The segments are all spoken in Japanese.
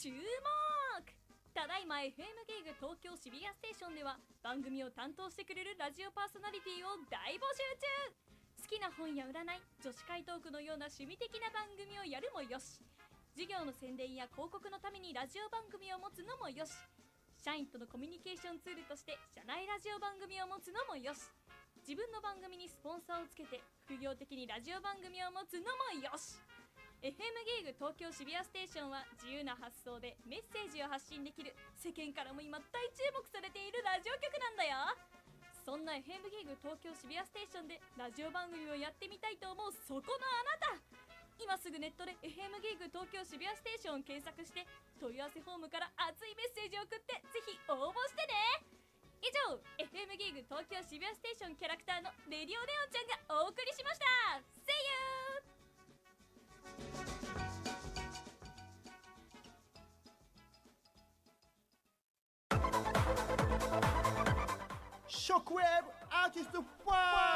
注目。ただいま FM ゲーグ東京渋谷ステーションでは番組を担当してくれるラジオパーソナリティを大募集中。好きな本や占い、女子会トークのような趣味的な番組をやるもよし、事業の宣伝や広告のためにラジオ番組を持つのもよし、社員とのコミュニケーションツールとして社内ラジオ番組を持つのもよし、自分の番組にスポンサーをつけて副業的にラジオ番組を持つのもよし。 FM ゲーグ東京渋谷ステーションは自由な発想でメッセージを発信できる、世間からも今大注目されているラジオ局なんだよ。そんな FM ゲーグ東京渋谷ステーションでラジオ番組をやってみたいと思うそこのあなた、今すぐネットで FM ゲーグ東京渋谷ステーションを検索して問い合わせフォームから熱いメッセージを送ってぜひ応募してね。以上 FM ゲーグ東京渋谷ステーションキャラクターのレディオネオンちゃんがお送りしました。 See you! Shockwave Artist Fight!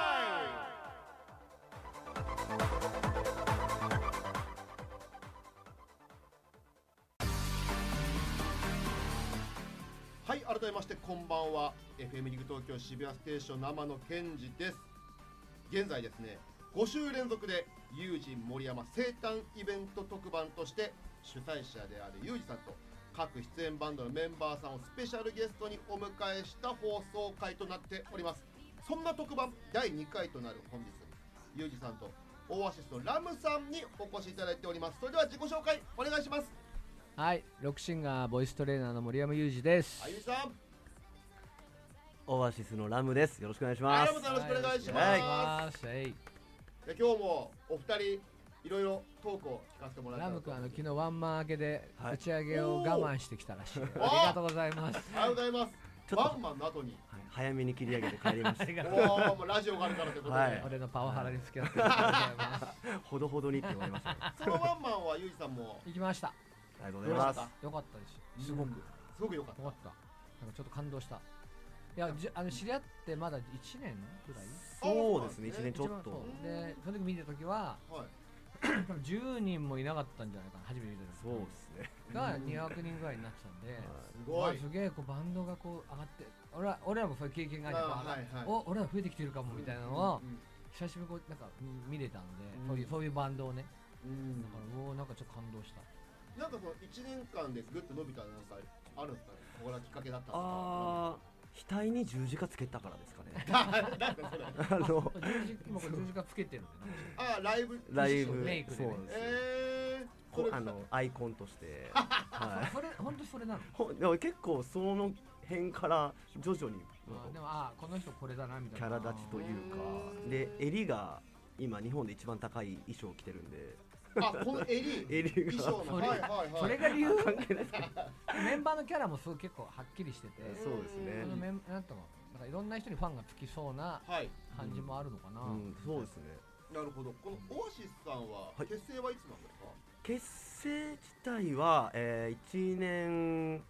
はい、改めましてこんばんは。 FM リグ東京渋谷ステーション生野健二です。現在ですね、5週連続でユージ森山生誕イベント特番として主催者であるユージさんと各出演バンドのメンバーさんをスペシャルゲストにお迎えした放送回となっております。そんな特番第2回となる本日、ユージさんとオアシスのラムさんにお越しいただいております。それでは自己紹介お願いします。 はい、ロックシンガーボイストレーナーの森山裕二です。 あゆみさん。 オアシスのラムです。よろしくお願いします。 ラムさんよろしくお願いします。 はい、 今日もお二人いろいろトークを聞かせてもらったラム君昨日ワンマン明けではい打ち上げを我慢してきたらしい、ありがとうございます。 ありがとうございます。 ちょっとワンマンの後にはい、早めに切り上げて帰りましありがとうもうラジオがあるからということで、 はい俺のパワハラに付き合ってありがとうございます。 た。ほどほどにって言われましたね。あそのワンマンはユージさんも行きました。 りがとうございます。 よかったです。すごく、 うんすごく良かった。 よかった。なんかちょっと感動した。いや、知り合ってまだ1年ぐらい。 そうですね、1年ちょっ一番と。 そうで、その時見た時ははい。 多分10人もいなかったんじゃないかな、初めて見た時。 そうですね。 が200人ぐらいになってたんで、 すごい。 すげえこうバンドがこう上がって、俺らもそういう経験があるから、 はいはい。 俺ら増えてきてるかもみたいなのをうん久しぶりにこうなんか見れたので、 うんそういうバンドをね、 うんだからもうなんかちょっと感動した。 なんかその1年間でぐっと伸びたなんかあるんですかね。ここがきっかけだったのか。 あー、額に十字架つけたからですかね。 なんかそれ。 あの、 今これ十字架つけてるんで、 あ、ライブ。 ライブ、 メイクでねそうなんですよ。 それアイコンとして。はい。 それ本当にそれなの。 でも結構その辺から徐々にでもこの人これだなみたいなキャラ立ちというか、で襟が今日本で一番高い衣装を着てるんで、 あ、この襟襟が衣装の。はいはいはい。 それが理由。 関係ないですか。 メンバーのキャラもすごい結構はっきりしてて、 そうですねそのなんともなんかいろんな人にファンがつきそうなはい。 感じもあるのかな。 うん、そうですね。 なるほど。このオアシスさんははい結成はいつなんですか。 結成自体は、1年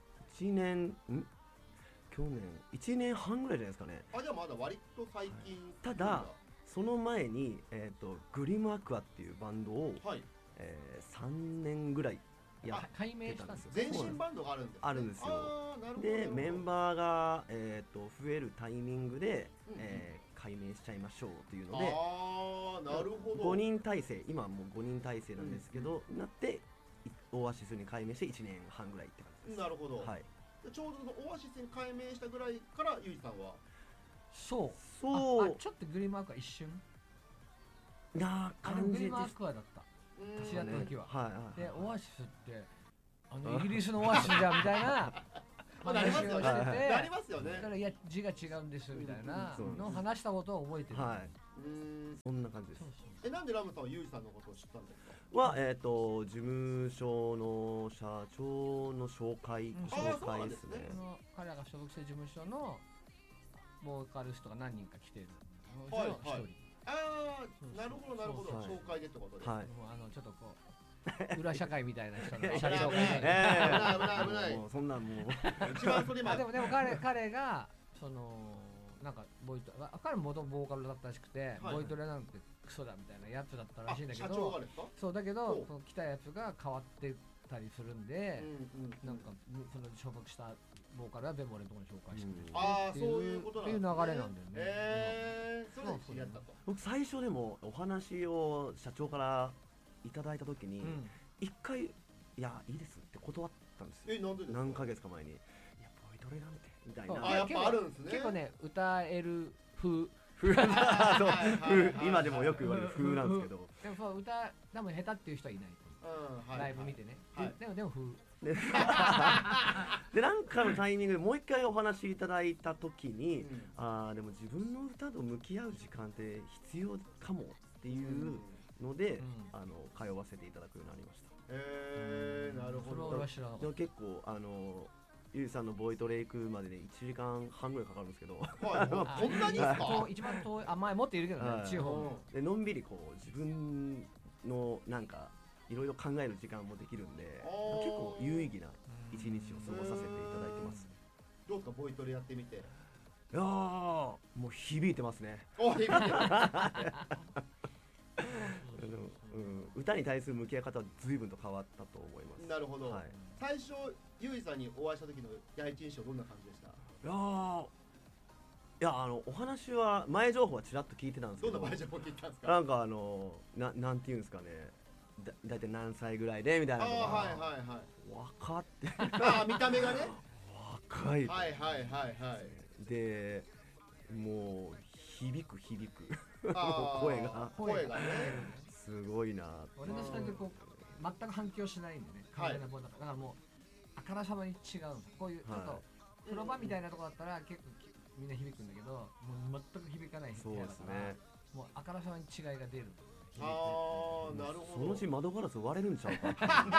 去年1年半ぐらいじゃないですかね。 あ、じゃあまだ割と最近。 ただその前に、グリムアクアっていうバンドを、 はい。 3年ぐらいやっ解明したんですよ。 前身バンドがあるんですね。 あるんですよ。 あー、なるほど。 でメンバーが、増えるタイミングで、 うんうん改名しちゃいましょうというので、 あー、なるほど。 5人体制、今はもう5人体制なんですけど、なってオアシスに改名して1年半ぐらいって感じです。 なるほど。 はい。 でちょうどそのオアシスに改名したぐらいからユージさんは。 そう。 そうちょっとグリムアクア一瞬。 な感じでグリムアクアだった。知らった時は。 はいはいではい。 オアシスってイギリスのオアシスじゃんみたいなまあなりますよね。 話をしてて、 なりますよね。 だからいや字が違うんですみたいなうんのを話したことを覚えてる。 はい。 うそんな感じですそう。そう。 なんでラムさんはユージさんのことを知ったんですか。 は事務所の社長の紹介うん紹介ですね。 彼らが所属してる事務所のボーカリストが何人か来てるうちはいの一人、 はいあー、なるほどなるほど。 そうそう紹介でってことで。 はい。 もうちょっとこう裏社会みたいな人のいや社長がいて、 危ない危ないもうそんなんもう一番それ今。 でも彼がそのなんか彼も元ボーカルだったらしくて、 はいボイトレなんてクソだみたいなやつだったらしいんだけ社長ど、 がですか。 そうだけどほうその来たやつが変わってたりするんで、 うんうんなんかその所属したボーカルはベモレのところに紹介してくれて、 ああそういうことなんですね。 っていう流れなんだよね。 それで知り合ったと。 僕最初でもお話を社長からいただいた時に一回いやいいですって断ったんですよ。 なんでですか。 何ヶ月か前にいやボイトレなんてみたいな。 あやっぱあるんですね。 結構ね歌える風そう今でもよく言われる風なんですけど、 でもそう歌多分下手っていう人はいないと思う、ライブ見てね、でも風でなんかのタイミングでもう一回お話いただいた時に、でも自分の歌と向き合う時間って必要かもっていうので、通わせていただくようになりました。 なるほど。 それは知らなかった。 でも結構ゆうさんのボイトレ行くまでね1時間半ぐらいかかるんですけど、 こんなにですか。 一番遠い前もっといるけどね、地方でのんびりこう自分のなんかいろいろ考える時間もできるんで、結構有意義な一日を過ごさせていただいてます。 どうですかボイトレやってみて。いやもう響いてますね。 響いてる。 歌に対する向き合い方は随分と変わったと思います。 なるほど。 はい、 最初ゆいさんにお会いした時の第一印象どんな感じでした。 いやお話は前情報はちらっと聞いてたんですけど、 どんな前情報聞いたんですか。 なんかなんていうんですかね、だいたい何歳ぐらいでみたいなのがはいはいはい。 分かって見た目がね。 若い。 はいはいはいはい。 でもう響く声がねすごいな。 俺の下でこう全く反響しないんでね、完全なボーだからもうあからさまに違うんです。こういうちょっと風呂場みたいなとこだったら結構みんな響くんだけど、もう全く響かない部屋だから、もうあからさまに違いが出る。 なるほど。 そのうち窓ガラス割れるんちゃうか。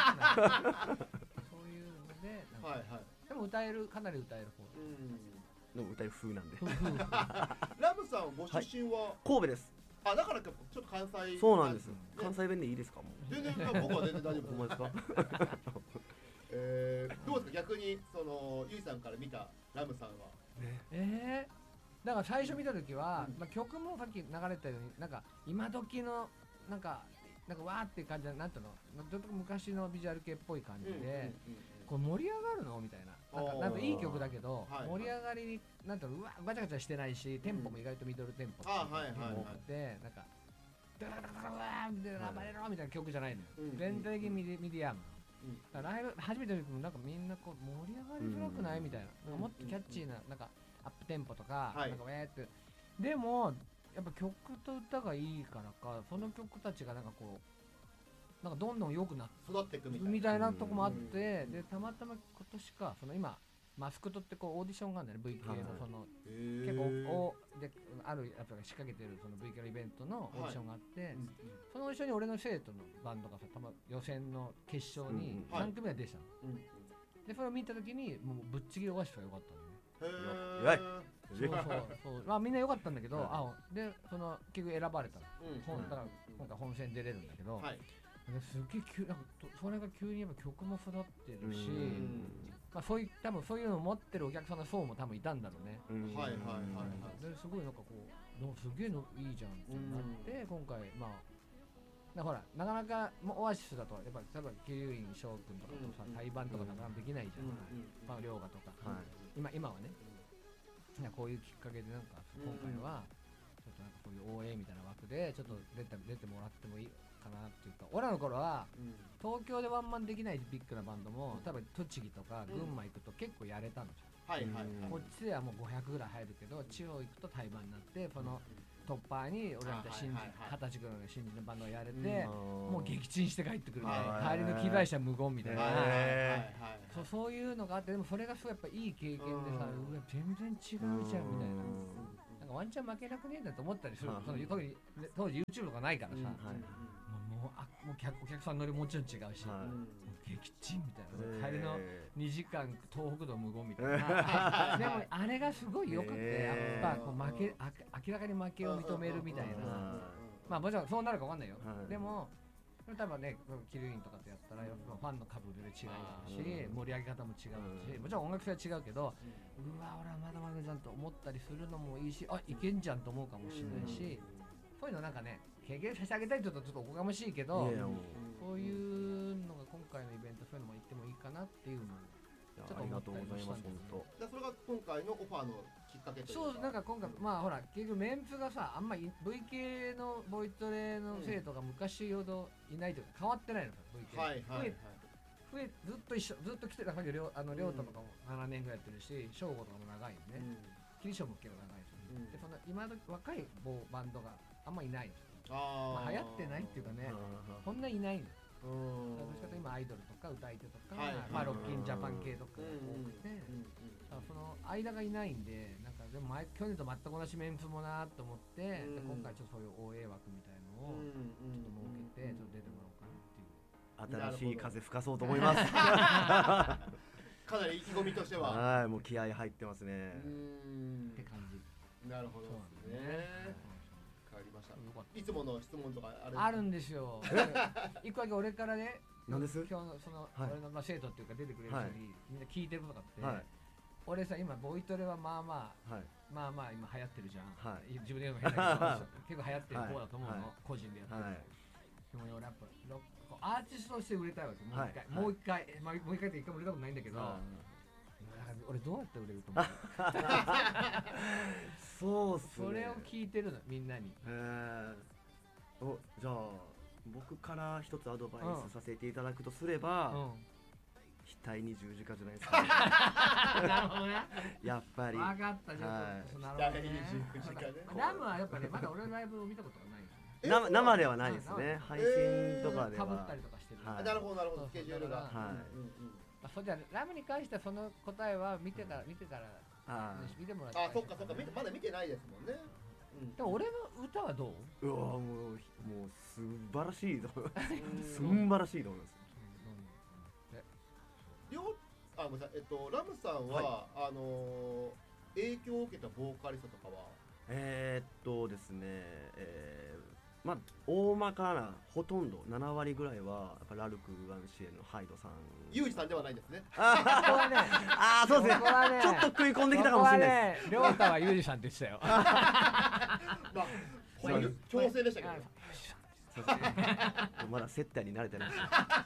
そういうのではいはい。 でも歌える、かなり歌える方。 でも歌える風なんで。 ラムさんご出身は神戸です。 だからちょっと関西。 そうなんです。関西弁でいいですかもう。 全然僕は全然大丈夫。 ほんまですか。 どうですか逆にそのゆいさんから見たラムさんは。 だから最初見た時は、曲もさっき流れたようになんか今時のなんかわーっていう感じで、なんていうのちょっと昔のビジュアル系っぽい感じで、これ盛り上がるのみたいな、なんかいい曲だけど盛り上がりになんていうのガチャガチャしてないし、テンポも意外とミドルテンポっていうのも多くて、なんかダラダラダラダラみたいな暴れろみたいな曲じゃないのよ。全体的にミディアム。ライブ初めて見るとなんかみんなこう盛り上がりづらくないみたいな、もっとキャッチーななんかアップテンポとか、なんかウェーって、でもやっぱ曲と歌がいいからか、その曲たちがなんかこうなんかどんどん良くなって育っていくみたいなとこもあって、でたまたま今年かその今マスクトってこうオーディションがあるんだよね、 VK のその結構であるやつが仕掛けてるその VK のイベントのオーディションがあって、その一緒に俺の生徒のバンドがさ予選の決勝に3組が出てたの、でそれを見た時にもうぶっちぎりオアシスが良かったんだよね。そうまあみんな良かったんだけど、でその結局選ばれたの、だから今回本戦出れるんだけど、すげえなんかそれが急にやっぱ曲も育ってるし、まあそういう多分そういうのを持ってるお客さんの層も多分いたんだろうね。ですごいなんかこうすげえのいいじゃんってなって、今回まあほらなかなかオアシスだとやっぱ例えば桐生院翔くんとかとさ対バンとかなかなかできないじゃん、まあ涼河とか、今はね、こういうきっかけでなんか今回はちょっとなんかこういう応援みたいな枠でちょっと出てもらってもいいかなっていうか、俺らの頃は東京でワンマンできないビッグなバンドも多分栃木とか群馬行くと結構やれたのじゃん。こっちではもう500ぐらい入るけど、地方行くと対バンになって、そのトッパーに俺らみたいな20歳ぐらいの新人のバンドがやれて、もう撃沈して帰ってくるみたいな、帰りの機材車無言みたいな、そういうのがあって、でもそれがすごいやっぱいい経験でさ、全然違うじゃんみたいな、なんかワンチャン負けなくねえんだと思ったりする。特に当時 YouTube とかないからさ、もうお客さん乗りもちろん違うし、撃沈みたいな、帰りの2時間東北道無言みたいな。でもあれがすごい良くて、やっぱこう明らかに負けを認めるみたいな、まあもちろんそうなるか分かんないよ。でも多分ね、桐生院とかとやったらやっぱファンの株で違うし、盛り上げ方も違うし、もちろん音楽性は違うけど、うわ俺はまだまだじゃんと思ったりするのもいいし、いけんじゃんと思うかもしれないし、そういうのなんかね経験させてあげたいとちょっとおこがましいけど、そういうのが今回のイベントそういうのってもいいかなっていうのをいやちょっとありがとう思ったりございますもしたんです本当。 でそれが今回のオファーのきっかけというか。 そうなんか今回まあほら結局メンツがさあんまり V 系のボイトレの生徒が昔ほどいないというか変わってないのさ V 系、 はいはいはい。 増えずっと一緒ずっと来てたり亮太とかも7年ぐらいやってるし翔吾とかも長いよね、キリショウも結構長いし、でその今の若いバンドがあんまいないんですよ。まあ、流行ってないっていうかねそんないないの。どっちかというと今アイドルとか歌い手とか、まあロッキンジャパン系とかが多くて、その間がいないんでなんかでも去年と全く同じメンツもなと思って、で今回ちょっとそういう OA 枠みたいのをちょっと設けてちょっと出てもらおうかなっていう。 新しい風吹かそうと思います。 かなり意気込みとしては。 はい、もう気合入ってますね。 って感じ。 なるほどですね。わかりました。いつもの質問とかあるんですよ。一個だけ俺からね、 何です？ 今日のその俺の生徒っていうか出てくれる人にみんな聞いてることがあって、俺さ今ボイトレはまあまあ今流行ってるじゃん。自分で言うのも変だけど結構流行ってる方だと思うの、個人でやってる。でも俺やっぱアーティストとして売れたいわけ。もう一回って一回も売れたことないんだけど、俺どうやって売れると思う？ そうっすね。 それを聞いてるのみんなに。 じゃあ僕から一つアドバイスさせていただくとすれば、額に十字架じゃないですか。 なるほどね。 やっぱり。 分かったじゃあ。 額に十字架ね。 ラムはやっぱねまだ俺のライブを見たことがない。 生ではないですね。配信とかでは。 かぶったりとかしてる。 なるほどなるほど。スケジュールが。 それじゃラムに関してはその答えは見てから見てもらって。 あ、そっかそっか。まだ見てないですもんね。 でも俺の歌はどう？ うわもう素晴らしいと思います。素晴らしいと思います。 ごめんなさい。ラムさんは影響を受けたボーカリストとかは。 ですね、まあ大まかなほとんど7割ぐらいはやっぱラルク・ワンシエのハイドさん。 ユージさんではないですね。 そうですね。ちょっと食い込んできたかもしれないです。 亮太はユージさんって言ってたよ。 まあ強制でしたけど。 まだ接待に慣れてない。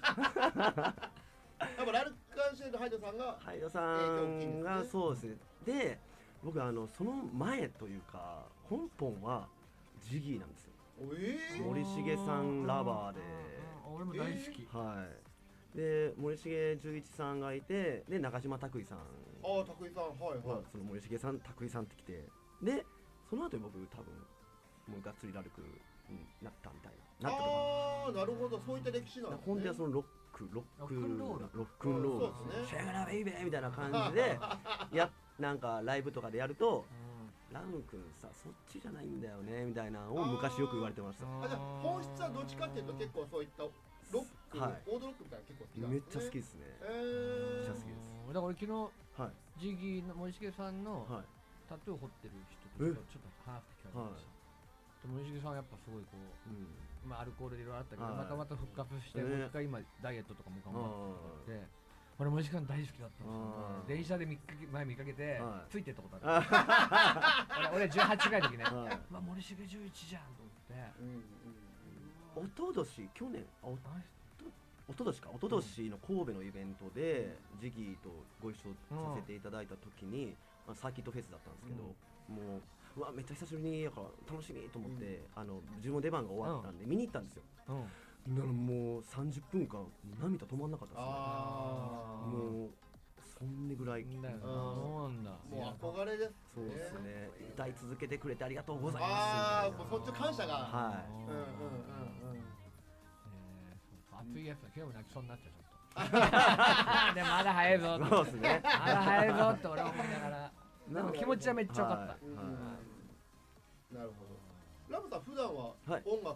やっぱラルク・ワンシエのハイドさんがそうですね。で僕その前というか根本はジギーなんですよ。森重さんラバーで。 俺も大好き。 で森重十一さんがいて、で中島拓井さん。 拓井さんその森重さん拓井さんって来て、でその後僕多分もうがっつりラルクになったみたいな。 なるほど、そういった歴史なんですね。 本当はそのロックンロールシェグナベイベーみたいな感じでなんかライブとかでやると、ラム君さそっちじゃないんだよねみたいなのを昔よく言われてました。 じゃあ本質はどっちかっていうと結構そういったロック、オードロックみたいな結構好きなんですね。 めっちゃ好きですね。めっちゃ好きです。 だから俺昨日ジギーの森重さんのタトゥー彫ってる人とちょっと話してきました。森重さんはやっぱすごいこう、アルコールでいろいろあったけど、また復活してもう一回今ダイエットとかも頑張ってて、俺森重さん大好きだったんですよ。電車で前見かけてついてったことある。俺18ぐらいの時ね、森重11じゃんと思って。 おととし去年おととしの神戸のイベントでジギーとご一緒させていただいた時にサーキットフェスだったんですけど、もうわめっちゃ久しぶりにやから楽しみと思って自分の出番が終わったんで見に行ったんですよ。だからもう30分間涙止まんなかったですね。もうそんなぐらい。 もう憧れです。 そうですね。歌い続けてくれてありがとうございます。 もうそっち感謝が。 熱いやつだ。今日も泣きそうになっちゃうちょっと。でもまだ早いぞ。 そうですね。 まだ早いぞって俺は思いながら。でも気持ちはめっちゃ良かった。 なるほど。ラムさん普段は音楽